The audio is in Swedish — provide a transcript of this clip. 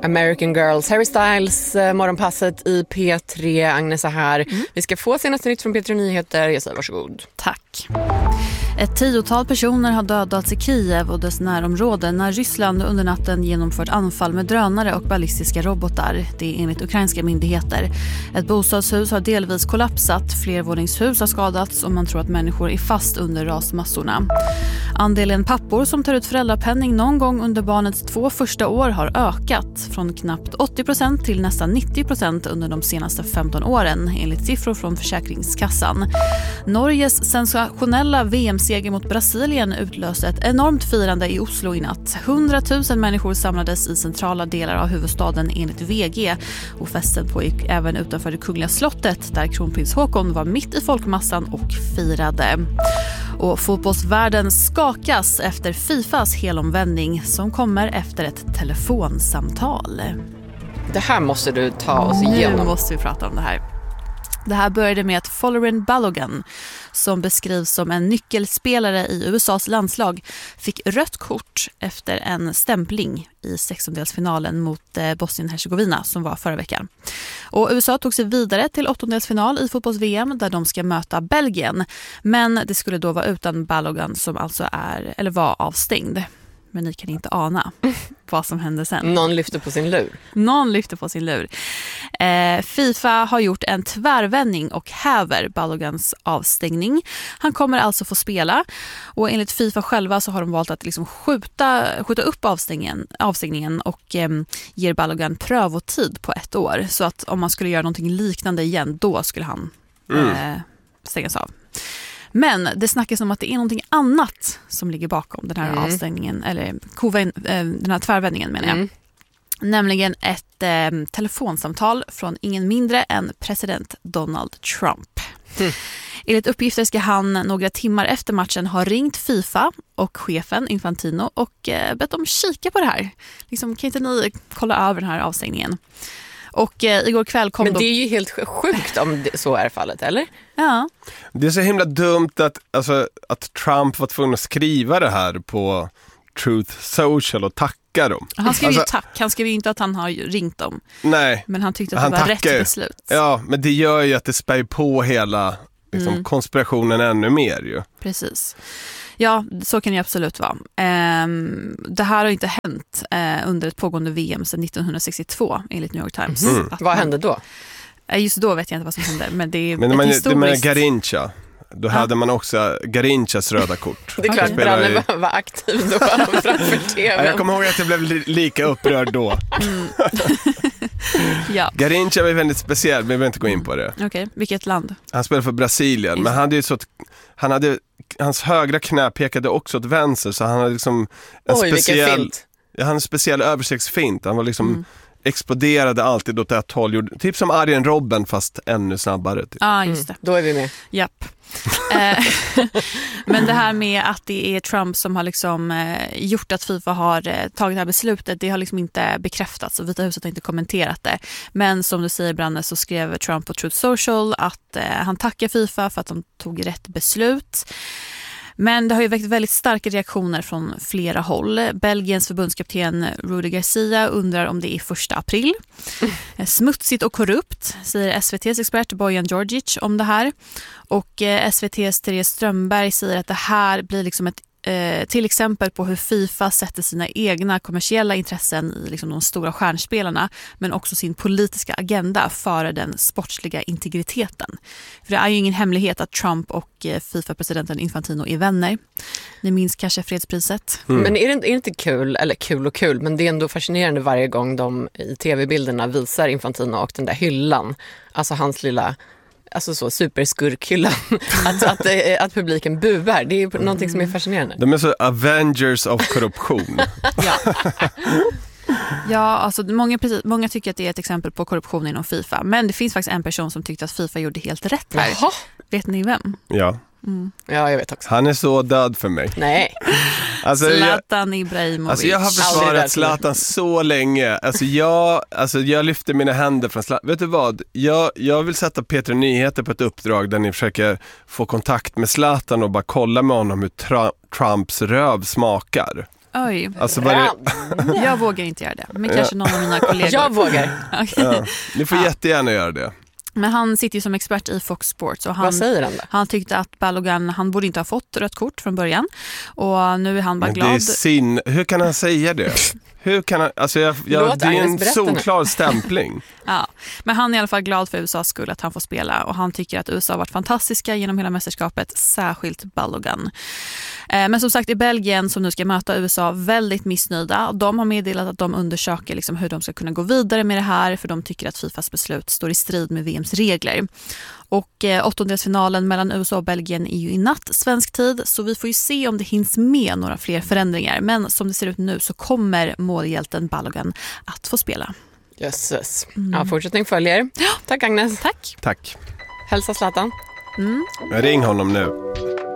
American Girls, Harry Styles, morgonpasset i P3. Agnes är här. Vi ska få senaste nytt från P3 Nyheter. Jag säger varsågod. Tack. Ett 10-tal personer har dödats i Kiev och dess närområde när Ryssland under natten genomfört anfall med drönare och ballistiska robotar. Det är enligt ukrainska myndigheter. Ett bostadshus har delvis kollapsat, flervåningshus har skadats och man tror att människor är fast under rasmassorna. Andelen pappor som tar ut föräldrapenning någon gång under barnets 2 första år har ökat från knappt 80% till nästan 90% under de senaste 15 åren enligt siffror från Försäkringskassan. Norges sensationella VM-seger mot Brasilien utlöste ett enormt firande i Oslo i natt. 100 000 människor samlades i centrala delar av huvudstaden enligt VG och festen pågick även utanför det kungliga slottet där kronprins Håkon var mitt i folkmassan och firade. Och fotbollsvärlden skakas efter Fifas helomvändning som kommer efter ett telefonsamtal. Det här måste du ta oss igenom. Nu måste vi prata om det här. Det här började med att Folarin Balogun, som beskrivs som en nyckelspelare i USAs landslag, fick rött kort efter en stämpling i 16-delsfinalen mot Bosnien-Herzegovina som var förra veckan. Och USA tog sig vidare till 8-delsfinal i fotbolls-VM där de ska möta Belgien. Men det skulle då vara utan Balogun som alltså var avstängd. Men ni kan inte ana vad som hände sen. Någon lyfte på sin lur. FIFA har gjort en tvärvändning och häver Baloguns avstängning. Han kommer alltså få spela. Och enligt FIFA själva så har de valt att liksom skjuta upp avstängningen och ger Balogun prövotid på 1 år. Så att om man skulle göra någonting liknande igen, då skulle han stängas av. Men det snackas om att det är någonting annat som ligger bakom den här avstängningen, eller den här tvärvändningen menar jag. Nämligen ett telefonsamtal från ingen mindre än president Donald Trump. Enligt uppgifter ska han några timmar efter matchen ha ringt FIFA och chefen Infantino och bett dem kika på det här. Liksom, kan inte ni kolla över den här avstängningen? Och igår kväll kom. Men det är ju helt sjukt om så är fallet, eller? Ja. Det är så himla dumt att Trump var tvungen att skriva det här på Truth Social och tacka dem. Han skrev ju tack. Han skrev ju inte att han har ringt dem. Nej. Men han tyckte att det var rätt beslut. Ja, men det gör ju att det spär på hela konspirationen ännu mer ju. Precis. Ja, så kan det absolut vara. Det här har inte hänt under ett pågående VM sedan 1962 enligt New York Times. Vad hände då? Just då vet jag inte vad som hände. Men det är det med Garincha. Då hade man också Garinchas röda kort. Det är klart, Branne var aktiv då framför TV. Jag kommer ihåg att jag blev lika upprörd då. Ja. Garincha var väldigt speciell, men vi vill inte gå in på det. Okej, vilket land? Han spelade för Brasilien, men han hade ju hans högra knä pekade också åt vänster, så han hade liksom en speciell översiktsfint. Han var liksom exploderade alltid åt ett håll, typ som Arjen Robben fast ännu snabbare. Typ. Ja, just det. Då är vi med. Japp. Men det här med att det är Trump som har liksom gjort att FIFA har tagit det här beslutet, det har liksom inte bekräftats och Vita huset har inte kommenterat det. Men som du säger, Branne, så skrev Trump på Truth Social att han tackar FIFA för att de tog rätt beslut. Men det har ju väckt väldigt starka reaktioner från flera håll. Belgiens förbundskapten Rudi Garcia undrar om det är 1 april. Smutsigt och korrupt, säger SVT:s expert Bojan Djordjic om det här. Och SVT:s Therese Strömberg säger att det här blir liksom ett till exempel på hur FIFA sätter sina egna kommersiella intressen i liksom de stora stjärnspelarna, men också sin politiska agenda före den sportsliga integriteten. För det är ju ingen hemlighet att Trump och FIFA-presidenten Infantino är vänner. Ni minns kanske fredspriset. Men är det inte kul, eller kul, men det är ändå fascinerande varje gång de i tv-bilderna visar Infantino och den där hyllan, alltså hans lilla, alltså så superskurkhyllan, att publiken buar. Det är någonting som är fascinerande. De är så Avengers of korruption. Ja, alltså många tycker att det är ett exempel på korruption inom FIFA. Men det finns faktiskt en person som tyckte att FIFA gjorde helt rätt här. Jaha. Vet ni vem? Ja. Ja, jag vet också. Han är så död för mig. Nej. Alltså, Zlatan Ibrahimovic. Alltså jag har försvarat Zlatan så länge. Alltså jag lyfter mina händer från Zlatan. Vet du vad? Jag vill sätta P3 Nyheter på ett uppdrag där ni försöker få kontakt med Zlatan och bara kolla med honom hur Trumps röv smakar. Oj. Alltså Jag vågar inte göra det, men kanske någon av mina kollegor. Jag vågar. Okay. Ja, ni får jättegärna göra det. Men han sitter ju som expert i Fox Sports. Och vad säger han då? Han tyckte att Balogun, han borde inte ha fått rött kort från början. Och nu är han bara glad. Hur kan han säga det? Hur kan han, alltså det är en solklar stämpling. Ja, men han är i alla fall glad för USAs skull att han får spela. Och han tycker att USA har varit fantastiska genom hela mästerskapet, särskilt Balogun. Men som sagt, i Belgien som nu ska möta USA väldigt missnöjda. De har meddelat att de undersöker liksom hur de ska kunna gå vidare med det här, för de tycker att FIFAs beslut står i strid med VMs regler. Och åttondelsfinalen mellan USA och Belgien är ju i natt svensk tid, så vi får ju se om det hinns med några fler förändringar. Men som det ser ut nu så kommer målhjälten Balogun att få spela. Jösses. Ja, fortsättning följer. Tack Agnes. Tack. Tack. Hälsa Zlatan. Ring honom nu.